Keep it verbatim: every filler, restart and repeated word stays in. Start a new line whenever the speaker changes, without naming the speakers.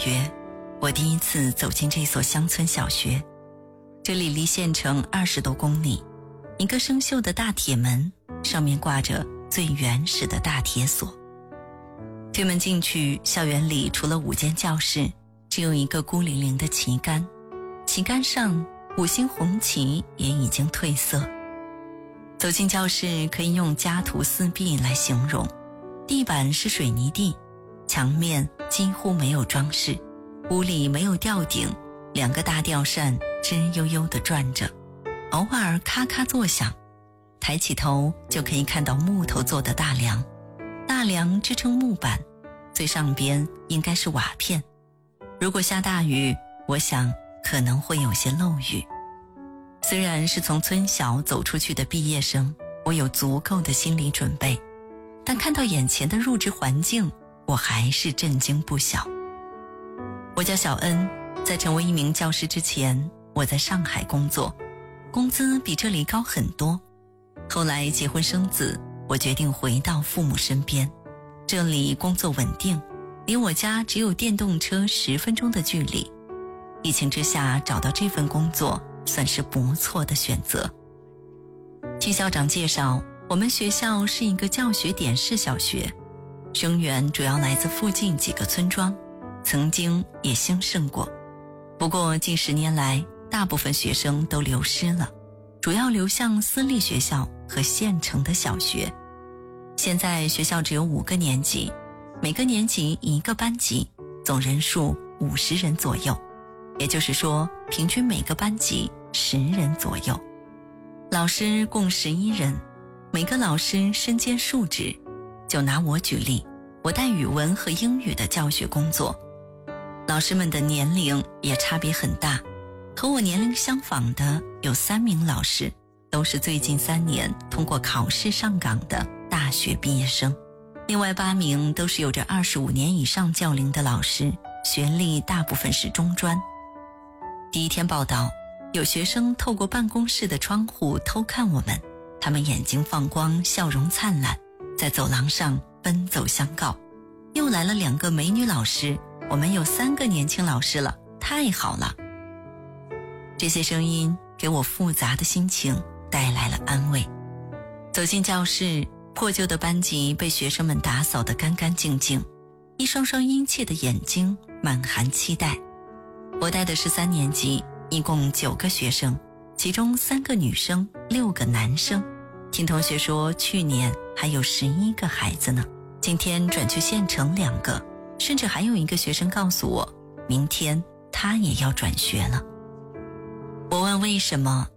月，我第一次走进这所乡村小学。这里离县城二十多公里，一个生锈的大铁门，上面挂着最原始的大铁锁。推门进去，校园里除了五间教室，只有一个孤零零的旗杆，旗杆上五星红旗也已经褪色。走进教室可以用家徒四壁来形容，地板是水泥地，墙面几乎没有装饰，屋里没有吊顶，两个大吊扇吱悠悠地转着，偶尔咔咔作响，抬起头就可以看到木头做的大梁，大梁支撑木板，最上边应该是瓦片。如果下大雨，我想可能会有些漏雨。虽然是从村小走出去的毕业生，我有足够的心理准备，但看到眼前的入职环境，我还是震惊不小。我叫小恩，在成为一名教师之前，我在上海工作，工资比这里高很多。后来结婚生子，我决定回到父母身边。这里工作稳定，离我家只有电动车十分钟的距离。疫情之下找到这份工作，算是不错的选择。据校长介绍，我们学校是一个教学点式小学，生源主要来自附近几个村庄，曾经也兴盛过。不过近十年来，大部分学生都流失了，主要流向私立学校和县城的小学。现在学校只有五个年级，每个年级一个班级，总人数五十人左右，也就是说平均每个班级十人左右。老师共十一人，每个老师身兼数职。就拿我举例，我带语文和英语的教学工作，老师们的年龄也差别很大，和我年龄相仿的有三名老师，都是最近三年通过考试上岗的大学毕业生，另外八名都是有着二十五年以上教龄的老师，学历大部分是中专。第一天报道，有学生透过办公室的窗户偷看我们，他们眼睛放光，笑容灿烂，在走廊上奔走相告。又来了两个美女老师，我们有三个年轻老师了，太好了。这些声音给我复杂的心情带来了安慰。走进教室，破旧的班级被学生们打扫得干干净净，一双双殷切的眼睛满含期待。我带的是三年级，一共九个学生，其中三个女生，六个男生。听同学说，去年还有十一个孩子呢，今天转去县城两个，甚至还有一个学生告诉我，明天他也要转学了。我问为什么，